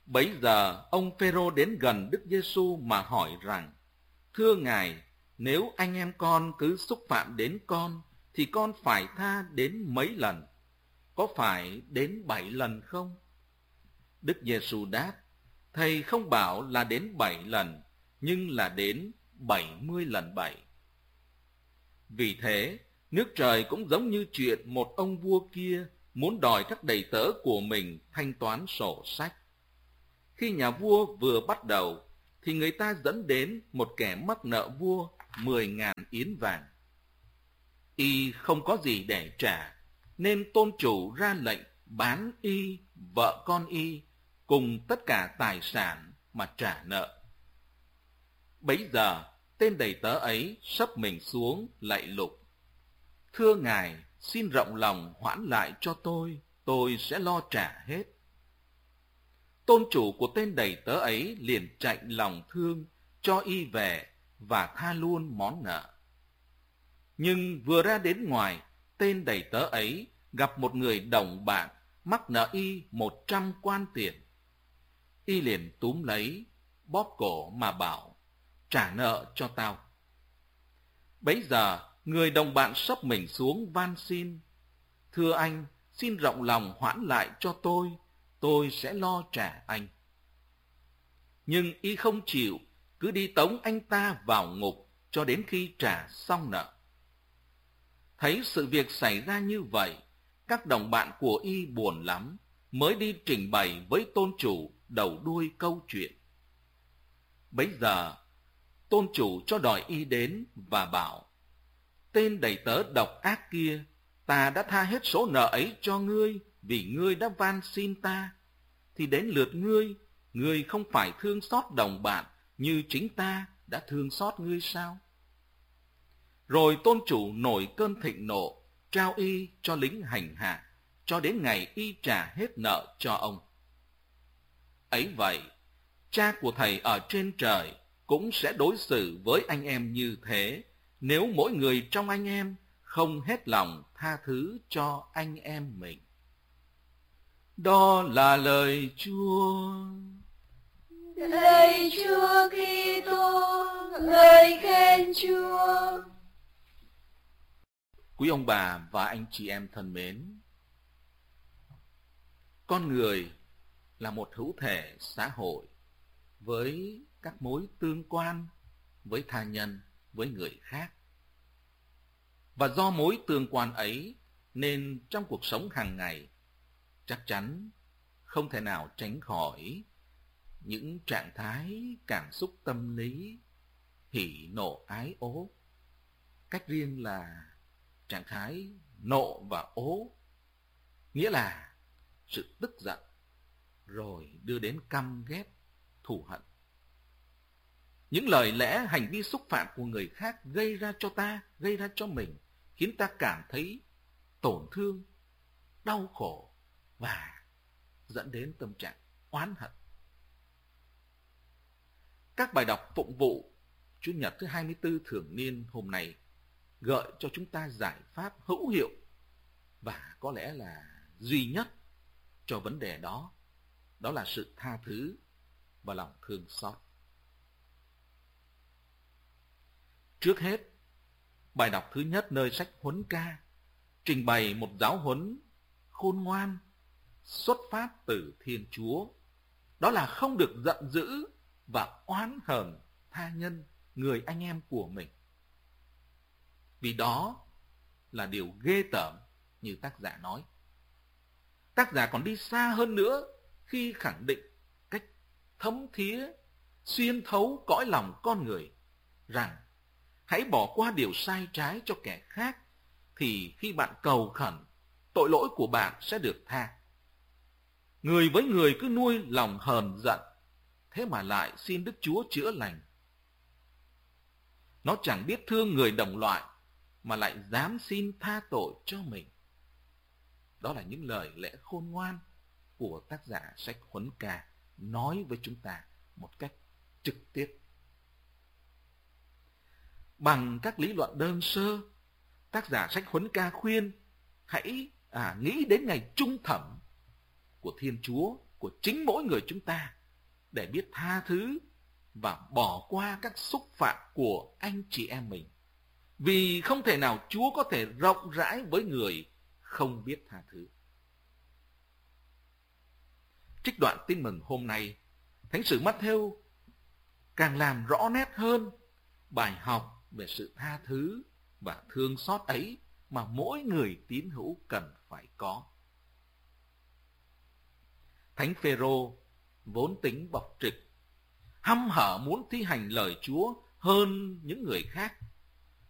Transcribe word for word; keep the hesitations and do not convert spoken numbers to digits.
Bấy giờ ông Phêrô đến gần Đức Giêsu mà hỏi rằng: Thưa Ngài, nếu anh em con cứ xúc phạm đến con, thì con phải tha đến mấy lần? Có phải đến bảy lần không? Đức Giêsu đáp: Thầy không bảo là đến bảy lần, nhưng là đến bảy mươi lần bảy. Vì thế, nước trời cũng giống như chuyện một ông vua kia muốn đòi các đầy tớ của mình thanh toán sổ sách. Khi nhà vua vừa bắt đầu, thì người ta dẫn đến một kẻ mắc nợ vua mười ngàn yến vàng. Y không có gì để trả, nên tôn chủ ra lệnh bán y, vợ con y, cùng tất cả tài sản mà trả nợ. Bấy giờ, tên đầy tớ ấy sấp mình xuống lạy lục: Thưa Ngài, xin rộng lòng hoãn lại cho tôi, tôi sẽ lo trả hết. Tôn chủ của tên đầy tớ ấy liền chạnh lòng thương, cho y về và tha luôn món nợ. Nhưng vừa ra đến ngoài, tên đầy tớ ấy gặp một người đồng bạn mắc nợ y một trăm quan tiền. Y liền túm lấy, bóp cổ mà bảo: Trả nợ cho tao. Bấy giờ, người đồng bạn sấp mình xuống van xin: Thưa anh, xin rộng lòng hoãn lại cho tôi, tôi sẽ lo trả anh. Nhưng y không chịu, cứ đi tống anh ta vào ngục cho đến khi trả xong nợ. Thấy sự việc xảy ra như vậy, các đồng bạn của y buồn lắm, mới đi trình bày với tôn chủ đầu đuôi câu chuyện. Bấy giờ, tôn chủ cho đòi y đến và bảo: Tên đầy tớ độc ác kia, ta đã tha hết số nợ ấy cho ngươi vì ngươi đã van xin ta. Thì đến lượt ngươi, ngươi không phải thương xót đồng bạn như chính ta đã thương xót ngươi sao? Rồi tôn chủ nổi cơn thịnh nộ, trao y cho lính hành hạ, cho đến ngày y trả hết nợ cho ông. Ấy vậy, cha của thầy ở trên trời cũng sẽ đối xử với anh em như thế, nếu mỗi người trong anh em không hết lòng tha thứ cho anh em mình. Đó là lời Chúa. Lạy Chúa Kitô, lời khen Chúa. Quý ông bà và anh chị em thân mến, con người là một hữu thể xã hội với các mối tương quan với tha nhân, với người khác. Và do mối tương quan ấy nên trong cuộc sống hàng ngày chắc chắn không thể nào tránh khỏi những trạng thái cảm xúc tâm lý hỉ nộ ái ố. Cách riêng là trạng thái nộ và ố, nghĩa là sự tức giận rồi đưa đến căm ghét, thù hận. Những lời lẽ, hành vi xúc phạm của người khác gây ra cho ta, gây ra cho mình, khiến ta cảm thấy tổn thương, đau khổ và dẫn đến tâm trạng oán hận. Các bài đọc phụng vụ Chủ nhật thứ hai mươi tư thường niên hôm nay gợi cho chúng ta giải pháp hữu hiệu và có lẽ là duy nhất cho vấn đề đó, đó là sự tha thứ và lòng thương xót. Trước hết, bài đọc thứ nhất nơi sách Huấn Ca trình bày một giáo huấn khôn ngoan xuất phát từ Thiên Chúa, đó là không được giận dữ và oán hờn tha nhân, người anh em của mình. Vì đó là điều ghê tởm như tác giả nói. Tác giả còn đi xa hơn nữa khi khẳng định cách thấm thía, xuyên thấu cõi lòng con người rằng hãy bỏ qua điều sai trái cho kẻ khác, thì khi bạn cầu khẩn, tội lỗi của bạn sẽ được tha. Người với người cứ nuôi lòng hờn giận, thế mà lại xin Đức Chúa chữa lành. Nó chẳng biết thương người đồng loại mà lại dám xin tha tội cho mình. Đó là những lời lẽ khôn ngoan của tác giả sách Huấn Ca nói với chúng ta một cách trực tiếp. Bằng các lý luận đơn sơ, tác giả sách Huấn Ca khuyên hãy à, nghĩ đến ngày trung thẩm của Thiên Chúa, của chính mỗi người chúng ta để biết tha thứ và bỏ qua các xúc phạm của anh chị em mình. Vì không thể nào Chúa có thể rộng rãi với người không biết tha thứ. Trích đoạn tin mừng hôm nay, Thánh sử Mát-thêu càng làm rõ nét hơn bài học về sự tha thứ và thương xót ấy mà mỗi người tín hữu cần phải có. Thánh Phêrô vốn tính bộc trực, hăm hở muốn thi hành lời Chúa hơn những người khác,